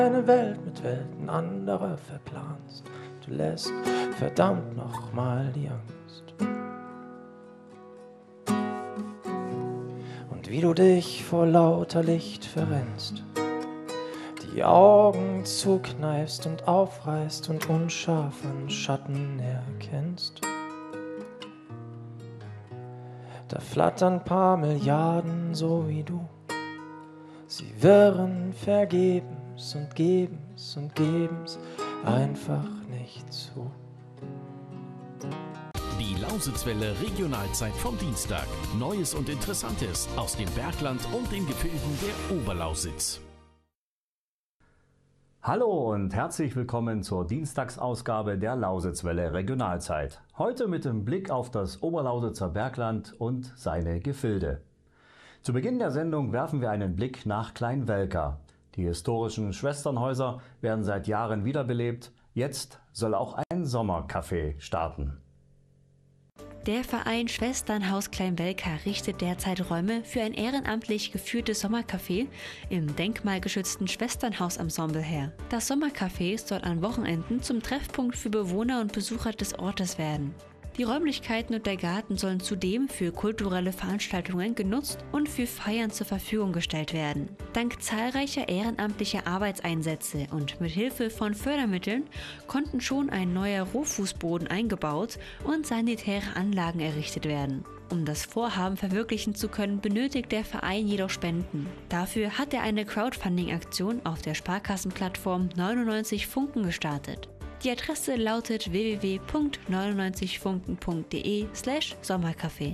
Eine Welt mit Welten anderer verplanst. Du lässt verdammt nochmal die Angst. Und wie du dich vor lauter Licht verrennst, die Augen zukneifst und aufreißt und unscharf an Schatten erkennst. Da flattern paar Milliarden so wie du. Sie wirren vergebens und geben's und geben's einfach nicht zu. Die Lausitzwelle Regionalzeit vom Dienstag. Neues und Interessantes aus dem Bergland und den Gefilden der Oberlausitz. Hallo und herzlich willkommen zur Dienstagsausgabe der Lausitzwelle Regionalzeit. Heute mit dem Blick auf das Oberlausitzer Bergland und seine Gefilde. Zu Beginn der Sendung werfen wir einen Blick nach Kleinwelka. Die historischen Schwesternhäuser werden seit Jahren wiederbelebt. Jetzt soll auch ein Sommercafé starten. Der Verein Schwesternhaus Kleinwelka richtet derzeit Räume für ein ehrenamtlich geführtes Sommercafé im denkmalgeschützten Schwesternhausensemble her. Das Sommercafé soll an Wochenenden zum Treffpunkt für Bewohner und Besucher des Ortes werden. Die Räumlichkeiten und der Garten sollen zudem für kulturelle Veranstaltungen genutzt und für Feiern zur Verfügung gestellt werden. Dank zahlreicher ehrenamtlicher Arbeitseinsätze und mit Hilfe von Fördermitteln konnten schon ein neuer Rohfußboden eingebaut und sanitäre Anlagen errichtet werden. Um das Vorhaben verwirklichen zu können, benötigt der Verein jedoch Spenden. Dafür hat er eine Crowdfunding-Aktion auf der Sparkassenplattform 99 Funken gestartet. Die Adresse lautet www.99funken.de/Sommercafé.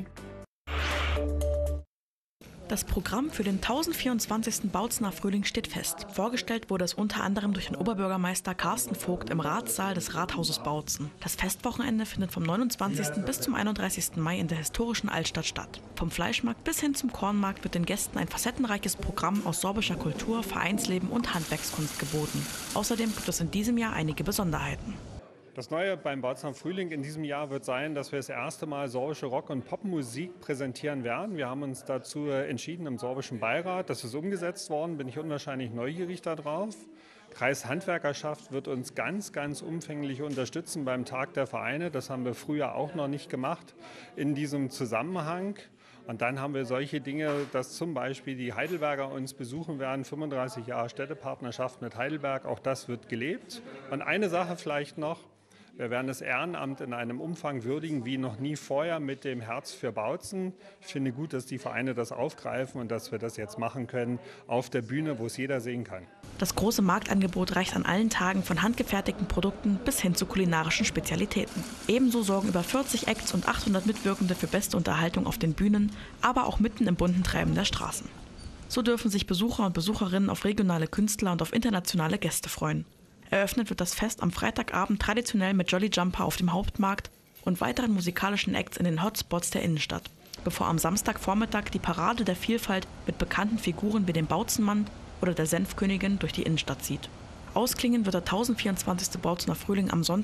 Das Programm für den 1024. Bautzener Frühling steht fest. Vorgestellt wurde es unter anderem durch den Oberbürgermeister Carsten Vogt im Ratssaal des Rathauses Bautzen. Das Festwochenende findet vom 29. bis zum 31. Mai in der historischen Altstadt statt. Vom Fleischmarkt bis hin zum Kornmarkt wird den Gästen ein facettenreiches Programm aus sorbischer Kultur, Vereinsleben und Handwerkskunst geboten. Außerdem gibt es in diesem Jahr einige Besonderheiten. Das Neue beim Bautzener Frühling in diesem Jahr wird sein, dass wir das erste Mal sorbische Rock- und Popmusik präsentieren werden. Wir haben uns dazu entschieden im sorbischen Beirat. Das ist umgesetzt worden, bin ich unwahrscheinlich neugierig darauf. Kreis Handwerkerschaft wird uns ganz umfänglich unterstützen beim Tag der Vereine. Das haben wir früher auch noch nicht gemacht in diesem Zusammenhang. Und dann haben wir solche Dinge, dass zum Beispiel die Heidelberger uns besuchen werden, 35 Jahre Städtepartnerschaft mit Heidelberg, auch das wird gelebt. Und eine Sache vielleicht noch. Wir werden das Ehrenamt in einem Umfang würdigen wie noch nie vorher mit dem Herz für Bautzen. Ich finde gut, dass die Vereine das aufgreifen und dass wir das jetzt machen können auf der Bühne, wo es jeder sehen kann. Das große Marktangebot reicht an allen Tagen von handgefertigten Produkten bis hin zu kulinarischen Spezialitäten. Ebenso sorgen über 40 Acts und 800 Mitwirkende für beste Unterhaltung auf den Bühnen, aber auch mitten im bunten Treiben der Straßen. So dürfen sich Besucher und Besucherinnen auf regionale Künstler und auf internationale Gäste freuen. Eröffnet wird das Fest am Freitagabend traditionell mit Jolly Jumper auf dem Hauptmarkt und weiteren musikalischen Acts in den Hotspots der Innenstadt, bevor am Samstagvormittag die Parade der Vielfalt mit bekannten Figuren wie dem Bautzenmann oder der Senfkönigin durch die Innenstadt zieht. Ausklingen wird der 1024. Bautzener Frühling am Sonntag